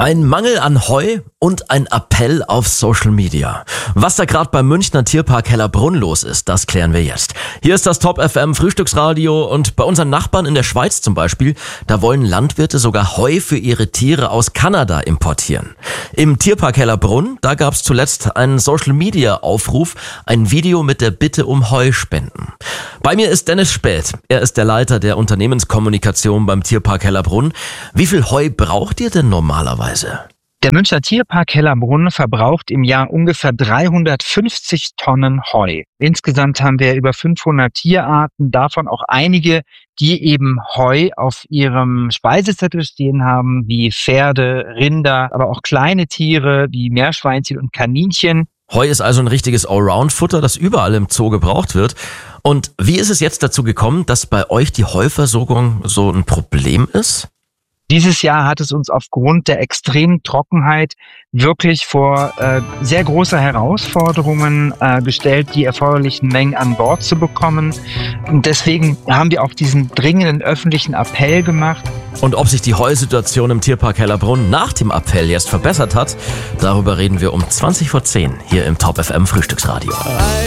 Ein Mangel an Heu und ein Appell auf Social Media. Was da gerade beim Münchner Tierpark Hellerbrunn los ist, das klären wir jetzt. Hier ist das Top FM Frühstücksradio und bei unseren Nachbarn in der Schweiz zum Beispiel, da wollen Landwirte sogar Heu für ihre Tiere aus Kanada importieren. Im Tierpark Hellerbrunn, da gab es zuletzt einen Social Media Aufruf, ein Video mit der Bitte um Heuspenden. Bei mir ist Dennis Späth. Er ist der Leiter der Unternehmenskommunikation beim Tierpark Hellerbrunn. Wie viel Heu braucht ihr denn normalerweise? Der Münchner Tierpark Hellerbrunn verbraucht im Jahr ungefähr 350 Tonnen Heu. Insgesamt haben wir über 500 Tierarten, davon auch einige, die eben Heu auf ihrem Speisezettel stehen haben, wie Pferde, Rinder, aber auch kleine Tiere wie Meerschweinchen und Kaninchen. Heu ist also ein richtiges Allround-Futter, das überall im Zoo gebraucht wird. Und wie ist es jetzt dazu gekommen, dass bei euch die Heuversorgung so ein Problem ist? Dieses Jahr hat es uns aufgrund der extremen Trockenheit wirklich vor sehr große Herausforderungen gestellt, die erforderlichen Mengen an Bord zu bekommen. Und deswegen haben wir auch diesen dringenden öffentlichen Appell gemacht. Und ob sich die Heusituation im Tierpark Hellerbrunn nach dem Appell jetzt verbessert hat, darüber reden wir um 20:10 hier im Top FM Frühstücksradio.